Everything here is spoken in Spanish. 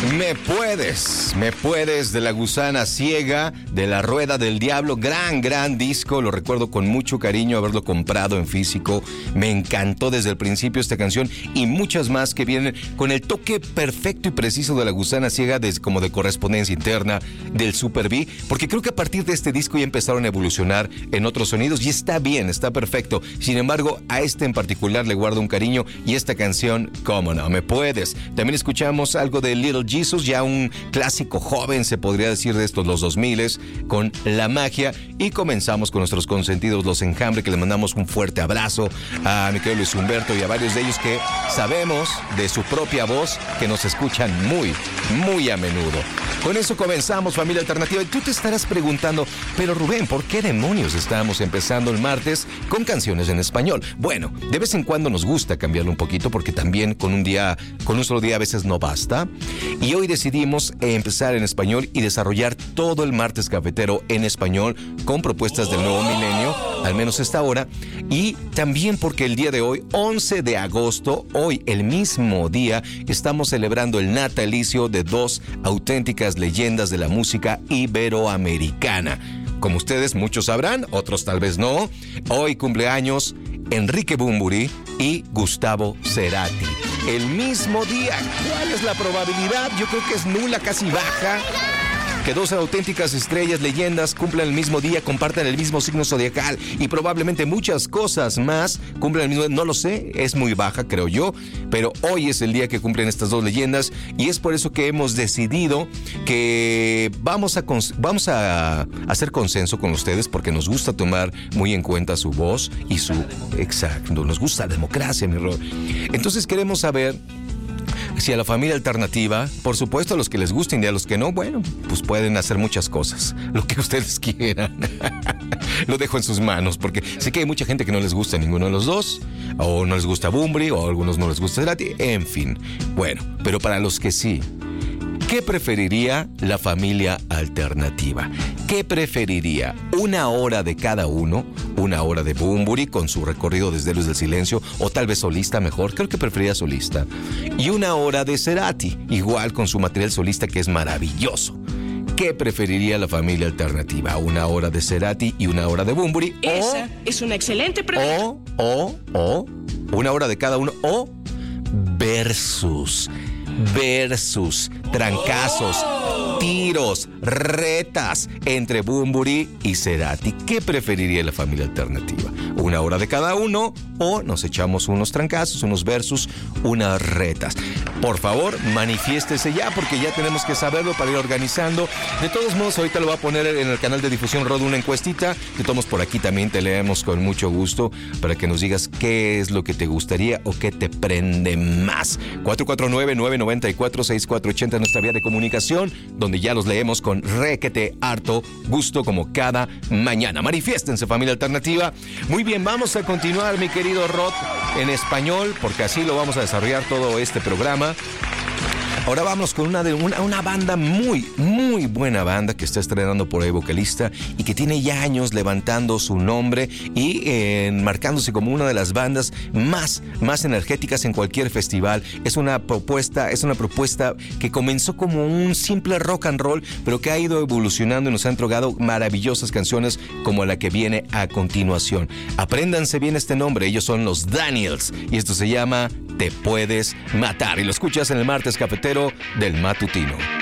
Me puedes de La Gusana Ciega, de La Rueda del Diablo, gran disco, lo recuerdo con mucho cariño haberlo comprado en físico, me encantó desde el principio esta canción y muchas más que vienen con el toque perfecto y preciso de La Gusana Ciega, como de correspondencia interna del Super B, porque creo que a partir de este disco ya empezaron a evolucionar en otros sonidos y está bien, está perfecto, sin embargo a este en particular le guardo un cariño y esta canción, cómo no, Me Puedes. También escuchamos algo de Little Jesus, ya un clásico joven, se podría decir, de estos los 2000s, con La Magia. Y comenzamos con nuestros consentidos, Los Enjambre, que le mandamos un fuerte abrazo a mi querido Luis Humberto y a varios de ellos que sabemos de su propia voz que nos escuchan muy a menudo. Con eso comenzamos, familia alternativa. Y tú te estarás preguntando, pero Rubén, ¿por qué demonios estamos empezando el martes con canciones en español? Bueno, de vez en cuando nos gusta cambiarlo un poquito porque también con un solo día a veces no basta. Y hoy decidimos empezar en español y desarrollar todo el martes cafetero en español con propuestas del nuevo milenio, al menos esta hora. Y también porque el día de hoy, 11 de agosto, hoy el mismo día, estamos celebrando el natalicio de dos auténticas leyendas de la música iberoamericana. Como ustedes muchos sabrán, otros tal vez no, hoy cumpleaños Enrique Bunbury y Gustavo Cerati. El mismo día. ¿Cuál es la probabilidad? Yo creo que es nula, casi baja. Que dos auténticas estrellas, leyendas, cumplan el mismo día, compartan el mismo signo zodiacal y probablemente muchas cosas más cumplan el mismo día. No lo sé, es muy baja, creo yo, pero hoy es el día que cumplen estas dos leyendas y es por eso que hemos decidido que vamos a hacer consenso con ustedes porque nos gusta tomar muy en cuenta su voz y su... Exacto, nos gusta la democracia, mi Rod. Entonces queremos saber si a la familia alternativa, por supuesto a los que les gusten y a los que no, bueno, pues pueden hacer muchas cosas, lo que ustedes quieran. Lo dejo en sus manos, porque sé que hay mucha gente que no les gusta ninguno de los dos, o no les gusta Bunbury, o a algunos no les gusta Cerati, en fin. Bueno, pero para los que sí, ¿qué preferiría la familia alternativa? ¿Qué preferiría? ¿Una hora de cada uno? ¿Una hora de Bunbury con su recorrido desde Héroes del Silencio? ¿O tal vez solista mejor? Creo que preferiría solista. Y una hora de Cerati, igual con su material solista que es maravilloso. ¿Qué preferiría la familia alternativa? ¿Una hora de Cerati y una hora de Bunbury? Esa es una excelente pregunta. O una hora de cada uno. O versus, trancazos, tiros, retas entre Bunbury y Cerati. ¿Qué preferiría la familia alternativa? ¿Una hora de cada uno o nos echamos unos trancazos, unos versus, unas retas? Por favor, manifiéstese ya porque ya tenemos que saberlo para ir organizando. De todos modos, ahorita lo voy a poner en el canal de difusión Rod una encuestita. De todos modos, por aquí también te leemos con mucho gusto para que nos digas qué es lo que te gustaría o qué te prende más. 449-994-6480 nuestra vía de comunicación, donde ya los leemos con requete harto gusto como cada mañana. Manifiéstense, familia alternativa. Muy bien, vamos a continuar, mi querido Rod, en español, porque así lo vamos a desarrollar todo este programa. Ahora vamos con una banda muy buena banda que está estrenando por ahí vocalista y que tiene ya años levantando su nombre y marcándose como una de las bandas más energéticas en cualquier festival. Es una propuesta que comenzó como un simple rock and roll, pero que ha ido evolucionando y nos ha entregado maravillosas canciones como la que viene a continuación. Apréndanse bien este nombre, ellos son los Daniels y esto se llama Te Puedes Matar y lo escuchas en el martes cafetero del matutino.